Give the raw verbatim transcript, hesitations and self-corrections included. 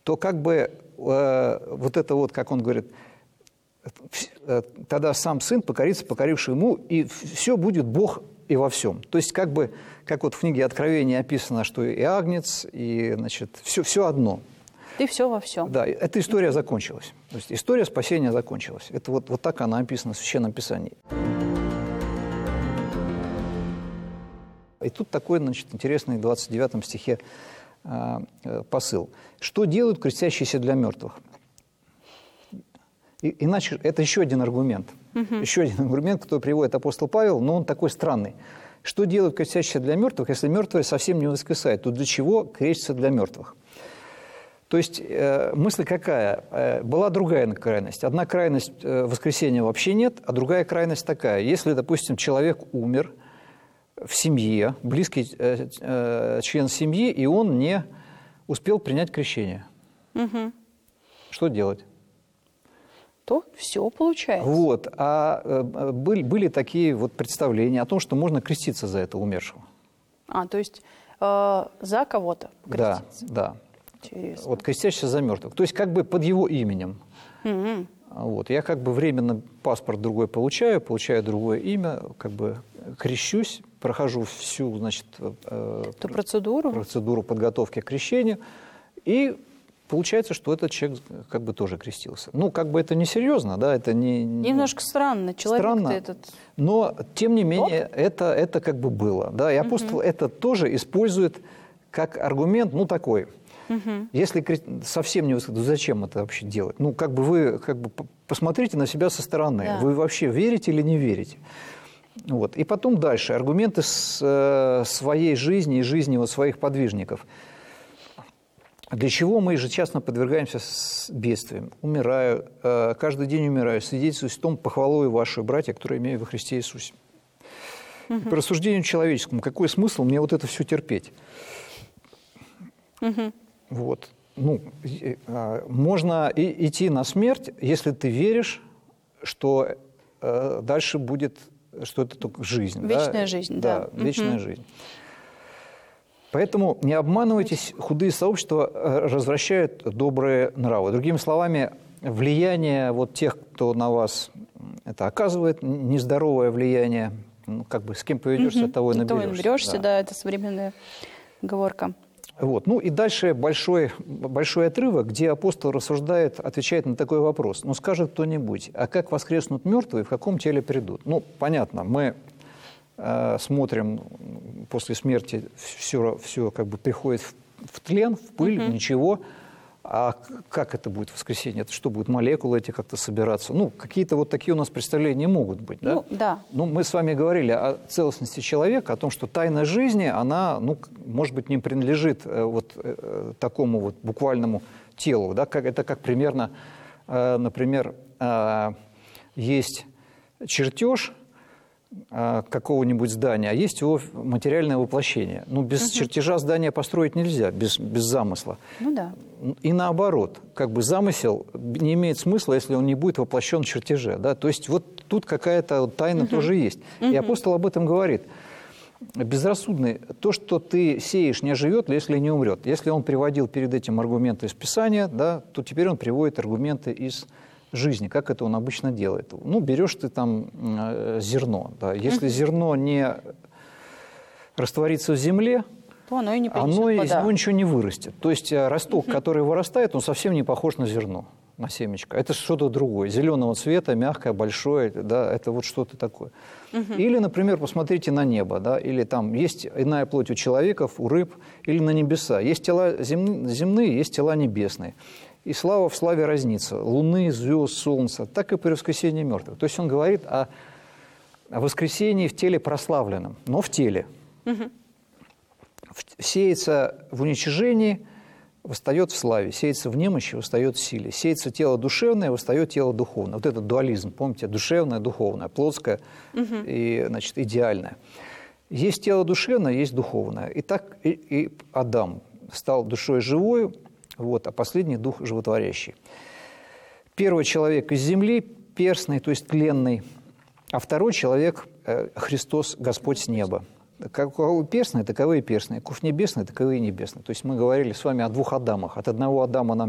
то как бы э, вот это вот, как он говорит, э, тогда сам сын покорится покоривший ему, и все будет Бог и во всем. То есть как бы, как вот в книге Откровения описано, что и агнец, и, значит, все, все одно. Ты все во всем. Да, эта история закончилась. То есть история спасения закончилась. Это вот, вот так она описана в Священном Писании. И тут такой, значит, интересный в двадцать девятом стихе э, э, посыл. Что делают крестящиеся для мертвых? И, иначе это еще один аргумент. Uh-huh. Еще один аргумент, который приводит апостол Павел, но он такой странный. Что делают крестящиеся для мертвых, если мертвые совсем не воскресают? То для чего крестятся для мертвых? То есть э, мысль какая? Э, была другая крайность. Одна крайность э, воскресения вообще нет, а другая крайность такая. Если, допустим, человек умер в семье, близкий э, э, член семьи, и он не успел принять крещение. Угу. Что делать? То все получается. Вот. А э, были, были такие вот представления о том, что можно креститься за этого умершего. А, то есть э, за кого-то покреститься? Да, да. Интересно. Вот крестящийся за мертвых. То есть как бы под его именем. Угу. Вот. Я как бы временно паспорт другой получаю, получаю другое имя, как бы крещусь, прохожу всю, значит, э, процедуру. процедуру подготовки к крещению, и получается, что этот человек как бы тоже крестился. Ну, как бы это не серьезно, да, это не... Немножко странно, человек-то этот... Но, тем не менее, это, это как бы было, да, и апостол угу. это тоже использует как аргумент, ну, такой... Угу. Если совсем не высказать, зачем это вообще делать? Ну, как бы вы как бы посмотрите на себя со стороны. Да. Вы вообще верите или не верите? Вот. И потом дальше. Аргументы с, э, своей жизни и жизни вот своих подвижников. Для чего мы ежечасно подвергаемся бедствиям? Умираю, э, каждый день умираю, свидетельствуюсь в том похвалою ваши, братья, которые имею во Христе Иисусе. Угу. По рассуждению человеческому, какой смысл мне вот это все терпеть? Угу. Вот. Ну, можно и идти на смерть, если ты веришь, что э, дальше будет, что это только жизнь. Вечная да? жизнь, да. Да, вечная угу. жизнь. Поэтому не обманывайтесь, худые сообщества развращают добрые нравы. Другими словами, влияние вот тех, кто на вас это оказывает, нездоровое влияние, ну, как бы с кем поведешься, угу. того и наберешься. Того и наберешься, да. да, это современная оговорка. Вот. Ну и дальше большой, большой отрывок, где апостол рассуждает, отвечает на такой вопрос. Ну, скажет кто-нибудь, а как воскреснут мертвые, в каком теле придут? Ну, понятно, мы э, смотрим после смерти, все, все как бы приходит в, в тлен, в пыль, угу. ничего. А как это будет воскресенье? Это что, будут молекулы эти как-то собираться? Ну, какие-то вот такие у нас представления могут быть, да? Ну, да. Ну, мы с вами говорили о целостности человека, о том, что тайна жизни, она, ну, может быть, не принадлежит э, вот э, такому вот буквальному телу, да? Как, это как примерно, э, например, э, есть чертеж э, какого-нибудь здания, а есть его материальное воплощение. Ну, без угу. чертежа здания построить нельзя, без, без замысла. Ну, да. И наоборот, как бы замысел не имеет смысла, если он не будет воплощен в чертеже. Да? То есть вот тут какая-то тайна uh-huh. тоже есть. Uh-huh. И апостол об этом говорит. Безрассудный, то, что ты сеешь, не оживет, если не умрет. Если он приводил перед этим аргументы из Писания, да, то теперь он приводит аргументы из жизни. Как это он обычно делает? Ну, берешь ты там э, зерно. Да? Если uh-huh. зерно не растворится в земле, то оно и не принесет оно плода. Из него ничего не вырастет. То есть росток, uh-huh. который вырастает, он совсем не похож на зерно, на семечко. Это что-то другое. Зеленого цвета, мягкое, большое, да, это вот что-то такое. Uh-huh. Или, например, посмотрите на небо, да, или там есть иная плоть у человеков, у рыб, или на небеса. Есть тела зем... земные, есть тела небесные. И слава в славе разнится. Луны, звезд, солнца, так и при воскресении мертвых. То есть он говорит о, о воскресении в теле прославленном, но в теле. Uh-huh. Сеется в уничижении, восстает в славе. Сеется в немощи, восстает в силе. Сеется тело душевное, восстает тело духовное. Вот этот дуализм, помните, душевное, духовное, плотское угу. и, значит, идеальное. Есть тело душевное, есть духовное. И так и, и Адам стал душой живой, вот, а последний дух животворящий. Первый человек из земли, перстный, то есть тленный, а второй человек – Христос, Господь с неба. Каковы перстные, таковы и перстные. Кув небесный, таковы и небесные. То есть мы говорили с вами о двух Адамах. От одного Адама нам